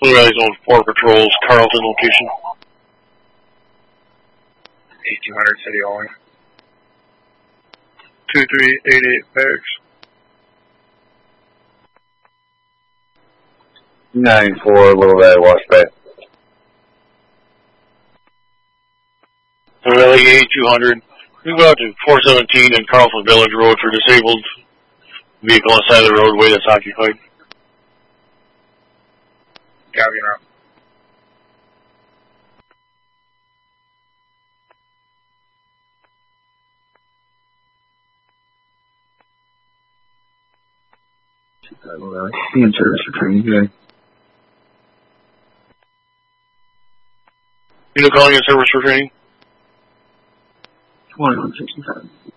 Blue Valley Zone 4 patrols, Carlton location. 8200 City Hall. 2388 barracks. 94 Little Valley Wash Bay. Blue Valley 8200. We go out to 417 and Carlton Village Road for disabled vehicle on the side of the roadway that's occupied. Copy now. Be in service for training today. You know, calling in service for training? 2165.